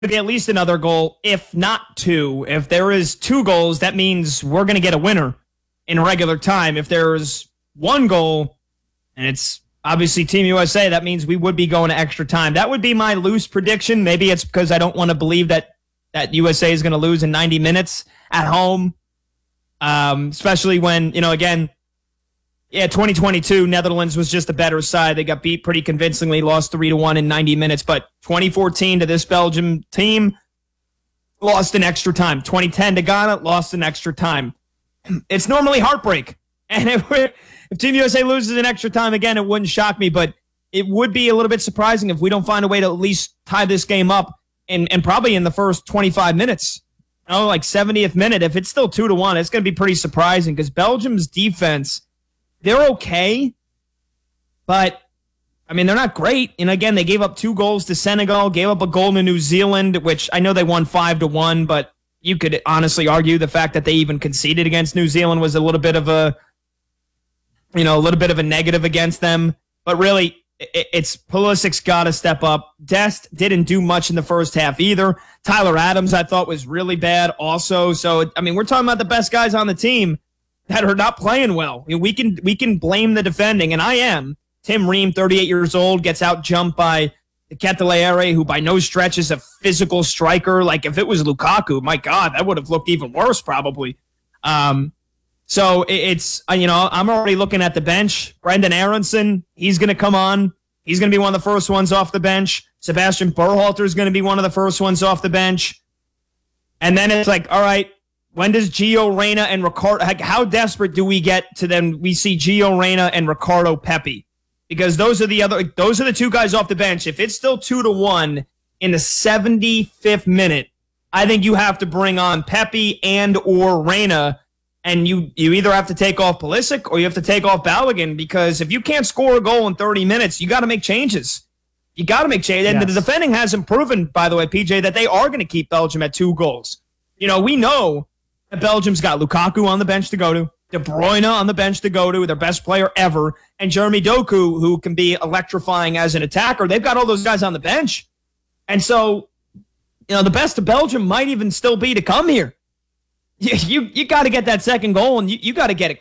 to be at least another goal, if not two. If there is two goals, that means we're going to get a winner in regular time. If there's one goal, and it's obviously Team USA, that means we would be going to extra time. That would be my loose prediction. Maybe it's because I don't want to believe that USA is going to lose in 90 minutes at home, especially when, again, 2022, Netherlands was just a better side. They got beat pretty convincingly, lost 3-1 in 90 minutes. But 2014 to this Belgium team, lost in extra time. 2010 to Ghana, lost in extra time. It's normally heartbreak. And if Team USA loses in extra time again, it wouldn't shock me. But it would be a little bit surprising if we don't find a way to at least tie this game up and probably in the first 25 minutes. Like 70th minute. If it's still 2-1, it's going to be pretty surprising because Belgium's defense, they're okay, but, they're not great. And, again, they gave up 2 goals to Senegal, gave up a goal to New Zealand, which I know they won 5-1, but you could honestly argue the fact that they even conceded against New Zealand was a little bit of a negative against them. But really, it's Pulisic's got to step up. Dest didn't do much in the first half either. Tyler Adams, I thought, was really bad also. So, we're talking about the best guys on the team that are not playing well. We can blame the defending, and I am. Tim Ream, 38 years old, gets out-jumped by Ketelere, who by no stretch is a physical striker. Like, if it was Lukaku, my God, that would have looked even worse probably. So it's, I'm already looking at the bench. Brendan Aronson, he's going to come on. He's going to be one of the first ones off the bench. Sebastian Berhalter is going to be one of the first ones off the bench. And then it's like, all right, when does Gio Reyna and Ricardo, how desperate do we get to then we see Gio Reyna and Ricardo Pepi? Because those are the 2 guys off the bench. If it's still 2-1 in the 75th minute, I think you have to bring on Pepi and or Reyna, and you either have to take off Pulisic or you have to take off Balogun, because if you can't score a goal in 30 minutes, you got to make changes. You got to make changes. And the defending hasn't proven, by the way, PJ, that they are going to keep Belgium at 2 goals. We know that Belgium's got Lukaku on the bench to go to, De Bruyne on the bench to go to, their best player ever, and Jeremy Doku, who can be electrifying as an attacker. They've got all those guys on the bench. And so, the best of Belgium might even still be to come here. You got to get that second goal, and you got to get it